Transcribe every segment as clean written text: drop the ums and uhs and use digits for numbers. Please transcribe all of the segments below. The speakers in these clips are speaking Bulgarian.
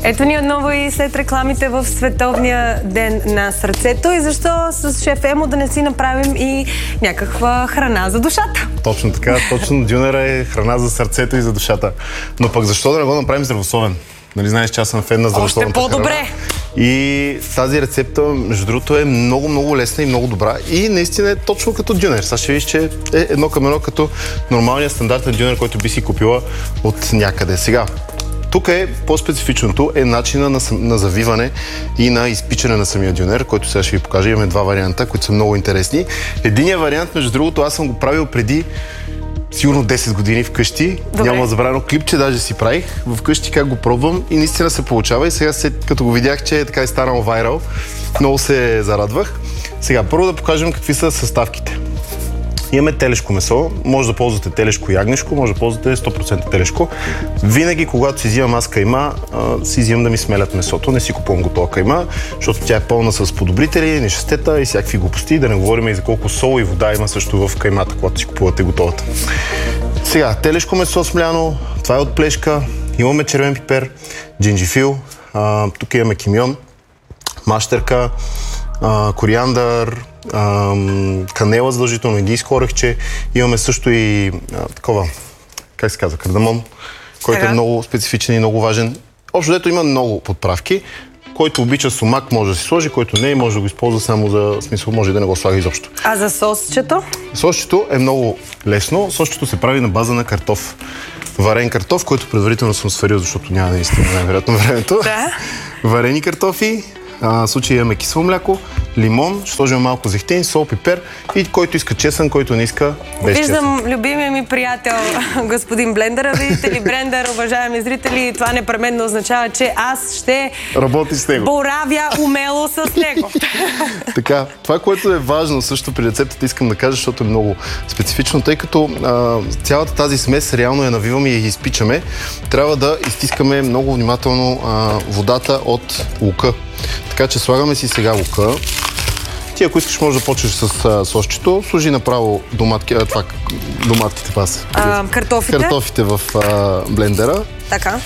Ето ни отново и след рекламите в Световния ден на сърцето. И защо с шеф Емо да не си направим и някаква храна за душата? Точно така, точно дюнера е храна за сърцето и за душата. Но пък защо да не го направим здравословен? Нали знаеш, че аз съм фен на здравословната храна. Още по-добре! И тази рецепта, между другото, е много лесна и много добра. И наистина е точно като дюнер. Сега ще видиш, че е едно към едно като нормалният стандартен дюнер, който би си купила от някъде. Сега, тук е по-специфичното е начина на завиване и на изпичане на самия дюнер, който сега ще ви покажа. Имаме два варианта, които са много интересни. Единият вариант, между другото, аз съм го правил преди сигурно 10 години вкъщи. Добре. Няма забравено клипче, даже си правих вкъщи как го пробвам и наистина се получава. И сега, като го видях, че е така и станал вайрал, много се зарадвах. Сега, първо да покажем какви са съставките. Имаме телешко месо, може да ползвате телешко и агнешко, може да ползвате 100% телешко. Винаги, когато си взимам аз кайма, си взимам да ми смелят месото, не си купувам готова кайма, защото тя е пълна с подобрители, нещастета и всякакви глупости, да не говорим и за колко сол и вода има също в каймата, когато си купувате готовата. Сега, телешко месо смляно, това е от плешка, имаме червен пипер, джинджифил, тук имаме кимион, мащерка, кориандър, канела задължително, индийско орехче. Имаме също и такова, как се казва, кардамон, който е много специфичен и много важен. Общо дето има много подправки. Който обича сумак може да си сложи, който не може да го използва само за смисъл, може да не го слага изобщо. А за сосчето? Сосчето е много лесно. Сосчето се прави на база на картоф. Варен картоф, който предварително съм сварил, защото няма да изтигне най-вероятно времето. Да. Варени картофи. В случая имаме кисело мляко, лимон, ще сложим малко зехтин, сол, пипер и който иска чесън, който не иска без чесън. Виждам любимия ми приятел, господин Блендъра. Видите ли, Блендър, уважаеми зрители, това непременно означава, че аз ще работи с него. Боравя умело с него. Така, това, което е важно също при рецептата, искам да кажа, защото е много специфично, тъй като цялата тази смес реално я навиваме и я изпичаме, трябва да изтискаме много внимателно водата от лука. Така че слагаме си сега лука. Ти, ако искаш, може да почнеш с сосчето. Сложи направо доматките, картофите в блендера. Така.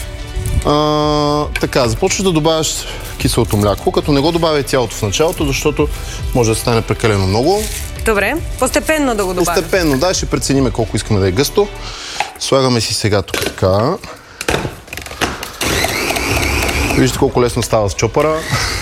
Така, започваш да добавяш киселото мляко, като не го добавя цялото в началото, защото може да стане прекалено много. Добре, постепенно да го добавим. Постепенно, да, ще преценим колко искаме да е гъсто. Слагаме си сега тук така. Виждате колко лесно става с чопъра.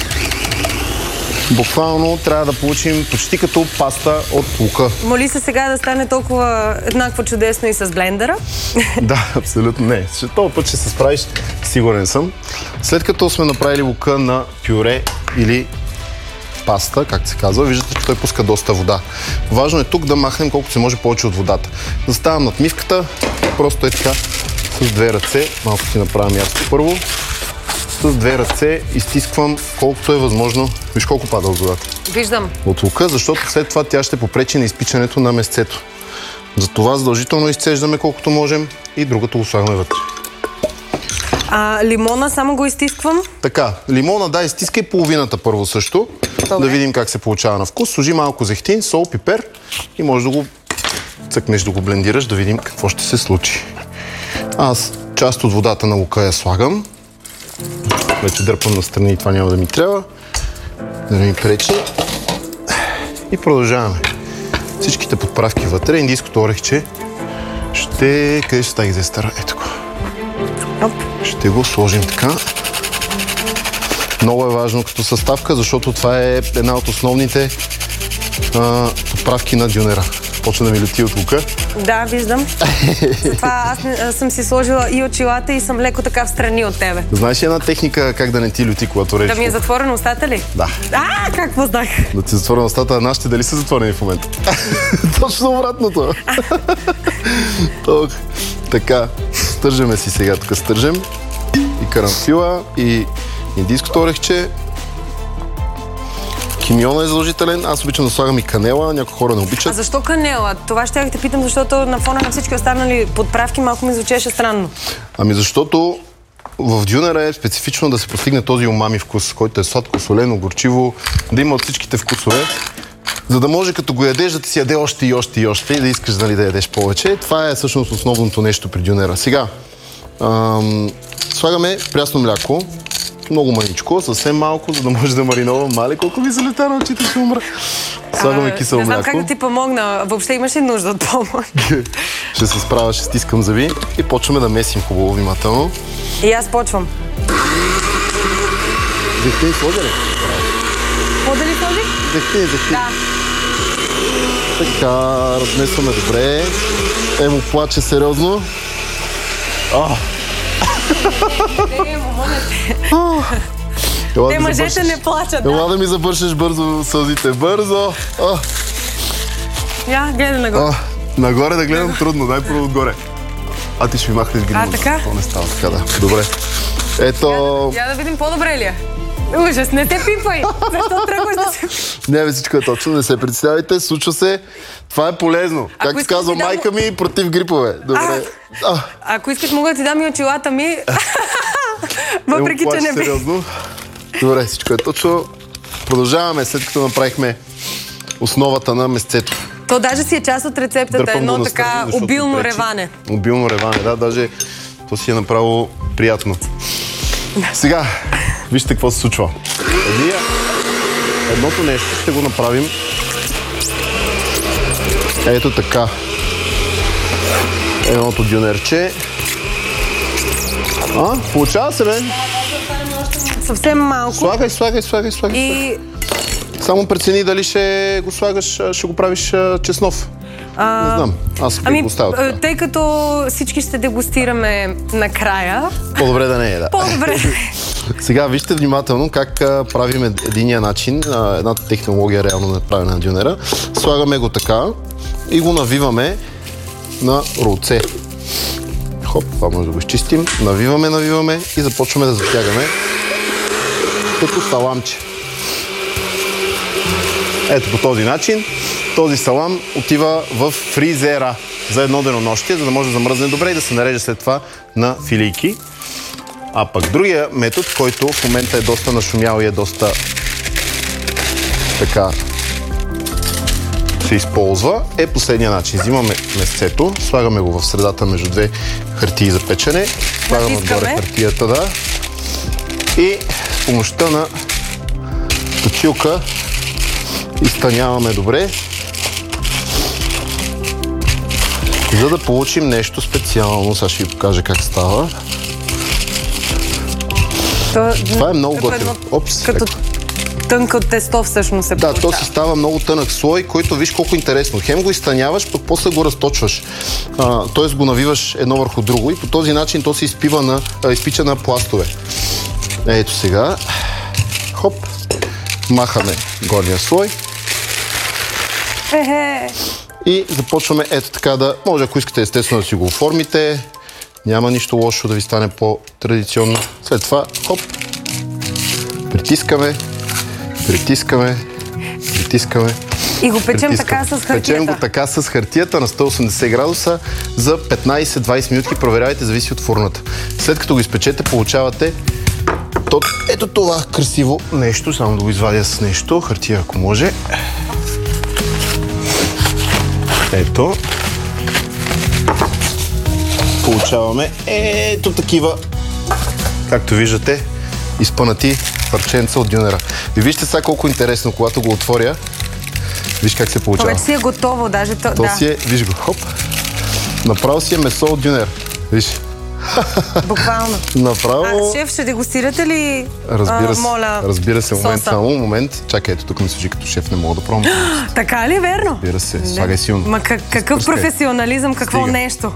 Буквално трябва да получим почти като паста от лука. Моли се сега да стане толкова еднакво чудесно и с блендера. Да, абсолютно не. Този път ще се справиш, сигурен съм. След като сме направили лука на пюре или паста, както се казва, виждате, че той пуска доста вода. Важно е тук да махнем колкото се може повече от водата. Заставам над мивката, просто е така с две ръце. Малко си направя място първо. С две ръце изтисквам колкото е възможно. Виж колко пада от водата. Виждам. От лука, защото след това тя ще попречи на изпичането на месцето. Затова задължително изцеждаме колкото можем и другото го слагаме вътре. Лимона само го изтисквам? Така, лимона, да, изтискай половината първо също. Добре. Да видим как се получава на вкус. Сложи малко зехтин, сол, пипер и можеш да го цъкнеш, да го блендираш, да видим какво ще се случи. Аз част от водата на лука я слагам. Вече дърпам настрани и това няма да ми трябва. Да не ми пречи. И продължаваме. Всичките подправки вътре. Индийското орехче къде ще стаги за стара? Ето го. Ще го сложим така. Много е важно като съставка, защото това е една от основните подправки на дюнера. Почна да ми лети от лука. Да, виждам. Затова аз съм си сложила и очилата и съм леко така встрани от тебе. Знаеш ли една техника как да не ти лети, когато режеш? Да ми е затворена устата ли? Да. Как познах? Да ти затворена устата, а нашите дали са затворени в момента? Точно обратното. Така, стържаме си сега, тук стържем. И карамфила, и индийското орехче. Кимиона е задължителен. Аз обичам да слагам и канела, някои хора не обичат. А защо канела? Това ще те питам, защото на фона на всички останали подправки малко ми звучеше странно. Ами защото в дюнера е специфично да се постигне този умами вкус, който е сладко, солено, горчиво, да има от всичките вкусове, за да може като го ядеш да ти си яде още и още и още и да искаш да ядеш повече. Това е всъщност основното нещо при дюнера. Сега, слагаме прясно мляко. много маничко, съвсем малко, за да може да мариновам. Мали, колко ми залета на очите, ще умра. Слагаме кисело мляко. Не знам как да ти помогна. Въобще имаш ли нужда от помощ? Ще се справя, ще стискам зъби и почваме да месим хубаво, внимателно. И аз почвам. Зехтин сложи ли? Какво да ли сложи? Зехтин. Да. Така, размесваме добре. Емо плаче сериозно. Те мъжете не плачат, да. Ела да ми забършеш бързо сълзите. Бързо! Я, гледай нагоре. Нагоре да гледам трудно, дай първо отгоре. А ти ще ми махнеш гримо. Така? То не става така, да. Добре. Ето... Я да видим по-добре ли е. Ужас, не те пипай! Защо тръгваш да се... Не, бе, всичко е точно, не се представите, случва се. Това е полезно. Както казва майка ми, против грипове. Добре. Ако искаш, мога да ти дам и очилата ми. Въпреки, че не би. Сериозно. Добре, всичко е точно. Продължаваме, след като направихме основата на месцето. То даже си е част от рецептата, едно така обилно реване. Обилно реване, да, даже то си е направо приятно. Сега, вижте какво се случва. Едното нещо ще го направим ето така. Едното дюнерче. Получава се, бе? Съвсем малко. Слагай. И... Само прецени дали ще го слагаш, ще го правиш чеснов. Не знам. Аз би го оставя така. Тъй като всички ще дегустираме накрая... По-добре да не е, да. По-добре да не е. Сега вижте внимателно как правим единия начин, едната технология реално направена на дюнера. Слагаме го така и го навиваме на ролце. Хоп, това може да го изчистим. Навиваме и започваме да затягаме като саламче. Ето по този начин. Този салам отива в фризера за едно денонощие, за да може да замръзне добре и да се нареже след това на филийки. А пък другия метод, който в момента е доста нашумял и е доста така се използва, е последния начин. Взимаме месцето, слагаме го в средата между две хартии за печене, слагаме отгоре хартията, да, и с помощта на точилка изтъняваме добре, за да получим нещо специално. Сега ще ви покажа как става. Това е много готино. Като тънко тесто всъщност се получава. Да, то си става много тънък слой, който виж колко интересно. Хем го изтъняваш, пък после го разточваш. Т.е. го навиваш едно върху друго и по този начин то се изпича на пластове. Ето сега. Хоп. Махаме горния слой. И започваме ето така да... Може, ако искате естествено да си го оформите. Няма нищо лошо да ви стане по-традиционно. След това, хоп, притискаме. И го печем така с хартията. Печем го така с хартията на 180 градуса за 15-20 минутки. Проверявайте, зависи от фурната. След като го изпечете, получавате ето това красиво нещо. Само да го извадя с нещо. Хартия, ако може. Ето. Получаваме ето такива, както виждате, изпънати парченца от дюнера. И вижте сега колко интересно, когато го отворя. Виж как се получава. Вече си е готово, даже то. То си е, виж го, хоп. Направо си е месо от дюнер. Виж. Буквално. Направо... Шеф, ще дегустирате ли? Разбира се, момент. Чакай, ето тук ми служи като шеф, не мога да пробвам. Така ли, верно? Разбира се, слагай силно. Ма какъв професионализъм, какво нещо?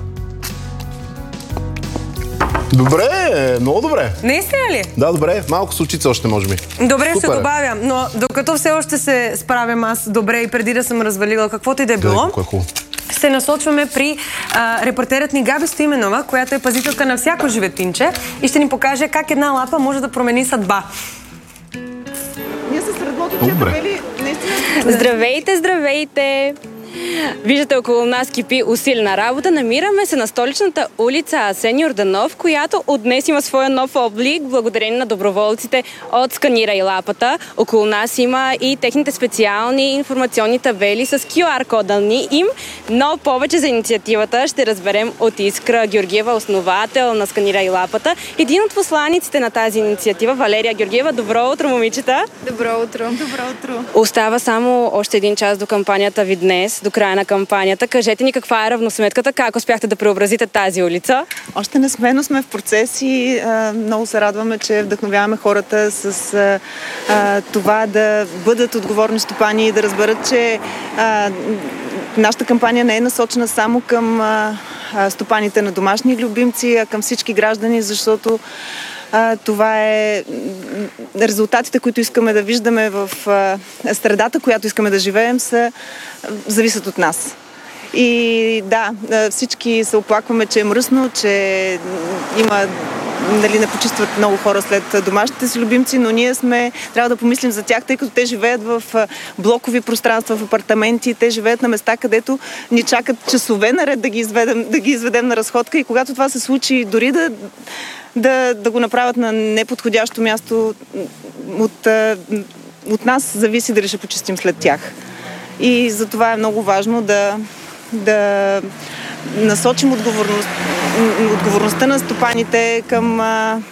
Добре, много добре. Наистина ли? Да, добре. Малко с очица още, може би. Добре, ще добавя. Но докато все още се справям аз добре и преди да съм развалила каквото и да е било, се насочваме при репортерът ни Габи Стоименова, която е пазителка на всяко животинче и ще ни покаже как една лапа може да промени съдба. Ние се средното, че бели наистина... Здравейте, здравейте! Виждате, около нас кипи усилена работа. Намираме се на столичната улица Асен Йорданов, която от днес има своя нов облик, благодарение на доброволците от Сканирай лапата. Около нас има и техните специални информационни табели с QR-кода ни им, но повече за инициативата ще разберем от Искра Георгиева, основател на Сканирай лапата. Един от посланиците на тази инициатива, Валерия Георгиева. Добро утро, момичета! Добро утро! Добро утро! Остава само още един час до кампанията ви днес, до края на кампанията. Кажете ни каква е равносметката, как успяхте да преобразите тази улица? Още не сме, но сме в процес и много се радваме, че вдъхновяваме хората с това да бъдат отговорни стопани и да разберат, че нашата кампания не е насочена само към стопаните на домашни любимци, а към всички граждани, защото това е резултатите, които искаме да виждаме в средата, която искаме да живеем, зависят от нас. И да, всички се оплакваме, че е мръсно, че има, не почистват много хора след домашните си любимци, но ние трябва да помислим за тях, тъй като те живеят в блокови пространства, в апартаменти, те живеят на места, където ни чакат часове наред да ги изведем на разходка и когато това се случи, дори да го направят на неподходящо място, от нас зависи дали ще почистим след тях. И за това е много важно да насочим отговорността на стопаните към...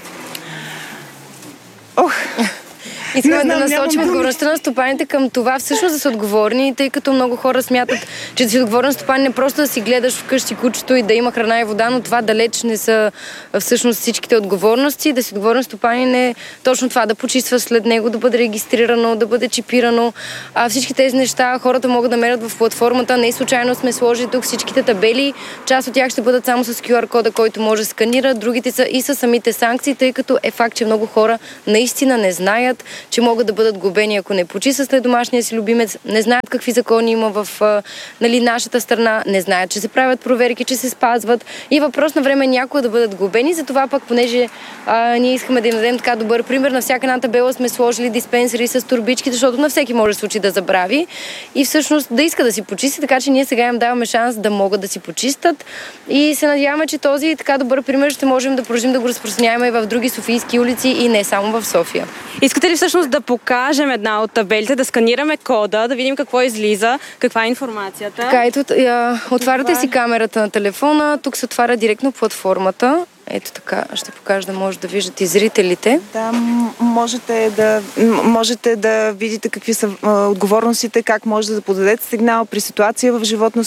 Искаме да насочим отговорността на стопаните към това всъщност да са отговорни, тъй като много хора смятат, че да си отговорен стопан не просто да си гледаш вкъщи кучето и да има храна и вода, но това далеч не са всъщност всичките отговорности. Да си отговорен стопанин е точно това, да почиства след него, да бъде регистрирано, да бъде чипирано. Всички тези неща хората могат да мерят в платформата. Не случайно сме сложили тук всичките табели. Част от тях ще бъдат само с QR-кода, който може да сканира, другите са и с самите санкции, тъй като е факт, че много хора наистина не знаят, че могат да бъдат глобени, ако не почистват след домашния си любимец, не знаят какви закони има в нашата страна, не знаят, че се правят проверки, че се спазват и въпрос на време някои да бъдат глобени. Затова пък, понеже ние искаме да им дадем така добър пример, на всяка една табела сме сложили диспенсери с турбички, защото на всеки може да случи да забрави и всъщност да иска да си почисти, така че ние сега им даваме шанс да могат да си почистят и се надяваме, че този така добър пример ще можем да продължим да го разпространяваме и в други софийски улици и не само в София. Искате ли всъщност да покажем една от табелите, да сканираме кода, да видим какво излиза, каква е информацията? Така, ето, отваряте си камерата на телефона, тук се отваря директно платформата. Ето така, ще покажа да може да виждат и зрителите. Да, можете да видите какви са отговорностите, как може да подадете сигнал при ситуация в животно.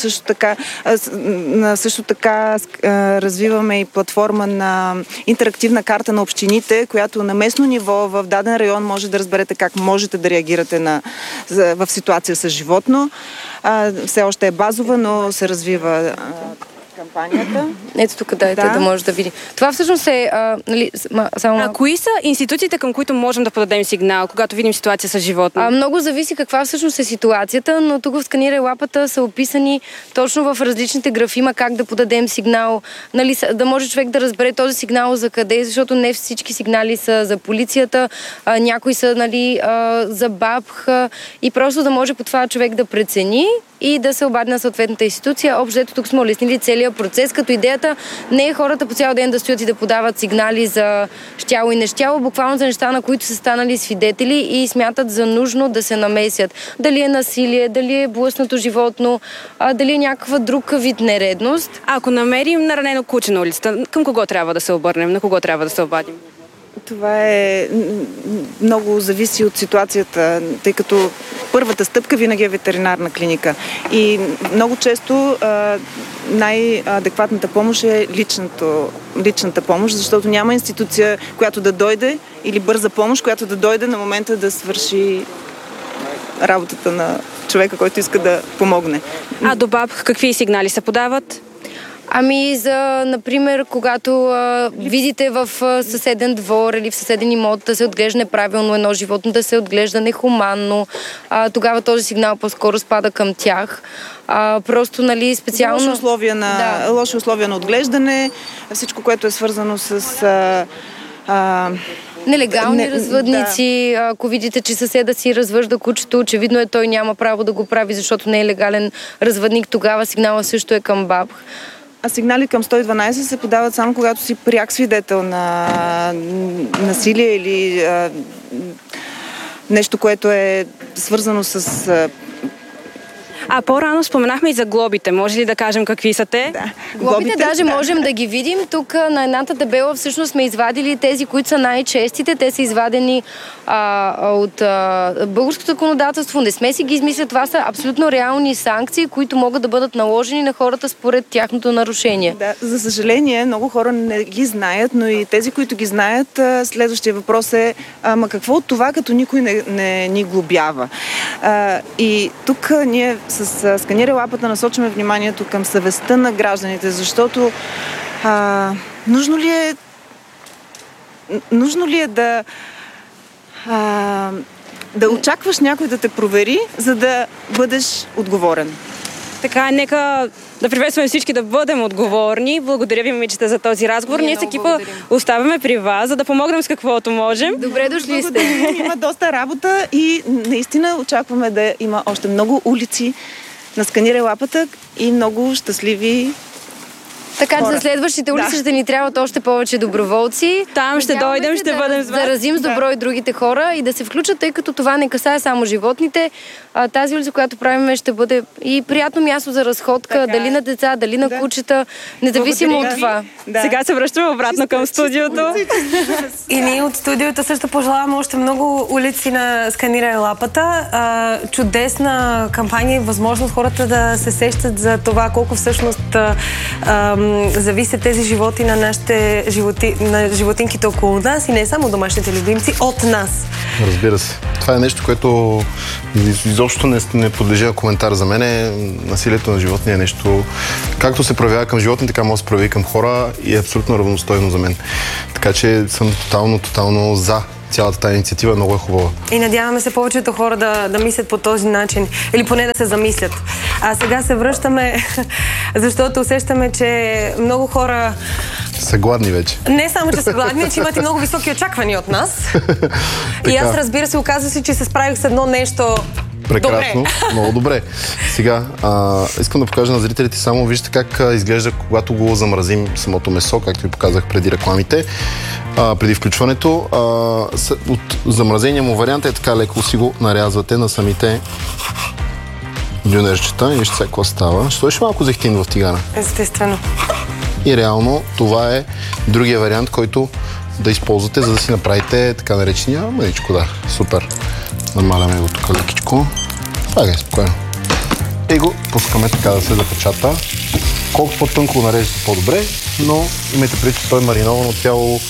Също така развиваме и платформа на интерактивна карта на общините, която на местно ниво в даден район може да разберете как можете да реагирате в ситуация с животно. Все още е базова, но се развива кампанията. Ето тук да може да види. Това всъщност е... кои са институциите, към които можем да подадем сигнал, когато видим ситуация с животно? Много зависи каква всъщност е ситуацията, но тук в Сканирай лапата са описани точно в различните графи, има как да подадем сигнал, да може човек да разбере този сигнал за къде, защото не всички сигнали са за полицията, някои са за БАБХ и просто да може по това човек да прецени и да се обади на съответната институция. Общо тук сме улеснили целият процес, като идеята не е хората по цял ден да стоят и да подават сигнали за щяло и нещяло, буквално за неща, на които са станали свидетели и смятат за нужно да се намесят. Дали е насилие, дали е блъснато животно, дали е някаква друг вид нередност. Ако намерим наранено куче на улицата, към кого трябва да се обърнем, на кого трябва да се обадим? Това много зависи от ситуацията, тъй като първата стъпка винаги е ветеринарна клиника. И много често най-адекватната помощ е личната помощ, защото няма институция, която да дойде, или бърза помощ, която да дойде на момента да свърши работата на човека, който иска да помогне. А до БАБХ какви сигнали се подават? Например, когато видите в съседен двор или в съседен имот да се отглежда неправилно едно животно, да се отглежда нехуманно, тогава този сигнал по-скоро спада към тях. Просто, специално... Лоши условия на отглеждане, всичко, което е свързано с Нелегални развъдници, ако видите, че съседа си развъжда кучето, очевидно е той няма право да го прави, защото не е легален развъдник, тогава сигнала също е към БАБ. А сигнали към 112 се подават само когато си пряк свидетел на насилие или нещо, което е свързано с... А по-рано споменахме и за глобите. Може ли да кажем какви са те? Да. Глобите даже можем да ги видим. Тук на едната табела всъщност сме извадили тези, които са най-честите. Те са извадени от българското законодателство. Не сме си ги измислят. Това са абсолютно реални санкции, които могат да бъдат наложени на хората според тяхното нарушение. Да, за съжаление, много хора не ги знаят, но и тези, които ги знаят, следващия въпрос е ама какво от това, като никой не ни глобява? И тук ние с Сканирай лапата насочваме вниманието към съвестта на гражданите, защото нужно ли е да очакваш някой да те провери, за да бъдеш отговорен? Така, нека да приветстваме всички да бъдем отговорни. Благодаря ви, момичета, за този разговор. Ние с екипа оставяме при вас, за да помогнем с каквото можем. Добре дошли сте. Има доста работа и наистина очакваме да има още много улици на Сканирай лапата и много щастливи Така че хора. за следващите улици ще ни трябват още повече доброволци. Там ще дойдем, ще бъдем с вас. Заразим с добро и другите хора и да се включат, тъй като това не касае само животните. Тази улица, която правим, ще бъде и приятно място за разходка, дали на деца, дали на кучета, независимо от това. Да. Сега се връщаме обратно към студиото. И ние от студиото също пожелаваме още много улици на Сканирай лапата. Чудесна кампания и възможност хората да се сещат за това колко всъщност зависят тези животи на нашите на животинките около нас и не само домашните любимци, от нас. Разбира се. Това е нещо, което изобщо не подлежи на коментар за мен. Насилието на животни е нещо, както се проявява към животни, така може да се прояви към хора и е абсолютно равностойно за мен. Така че съм тотално за цялата тази инициатива, много е хубава. И надяваме се повечето хора да мислят по този начин, или поне да се замислят. А сега се връщаме, защото усещаме, че много хора са гладни вече. Не само, че са гладни, че имат и много високи очаквания от нас. И аз, разбира се, оказва се, че се справих с едно нещо прекрасно, добре. Много добре. Сега, искам да покажа на зрителите само, вижте как изглежда, когато го замразим самото месо, както ви показах преди рекламите, преди включването. От замразения му вариант е така, леко си го нарязвате на самите дюнерчета и вижте сега какво става. Ще сложиш малко зехтин в тигана. Естествено. И реално това е другия вариант, който да използвате, за да си направите така наречения мъничко, да. Супер. Намаляме го тук лекичко. Това е спокойно. И го пускаме така да се запечата. Колкото по-тънко го нарежете, по-добре, но имайте предвид, че той е мариновано цяло